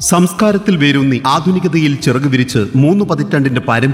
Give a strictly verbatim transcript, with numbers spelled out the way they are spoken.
സംസ്കാരത്തിൽ വേരൂന്നി ആധുനികതയിൽ ചിറകു വിരിച്ച് മൂന്ന് പതിറ്റാണ്ടിന്റെ പാരമ്പര്യം